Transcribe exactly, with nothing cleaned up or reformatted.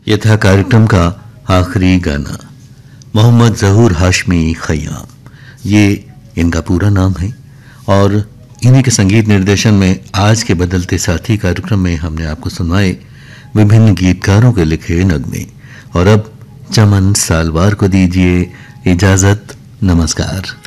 यह था कार्यक्रम का आखिरी गाना। मोहम्मद ज़हूर हाशमी खयाम, ये इनका पूरा नाम है। और इन्हीं के संगीत निर्देशन में आज के बदलते साथी कार्यक्रम में हमने आपको सुनाए विभिन्न गीतकारों के लिखे नगमे। और अब चमन सालवार को दीजिए इजाजत। नमस्कार।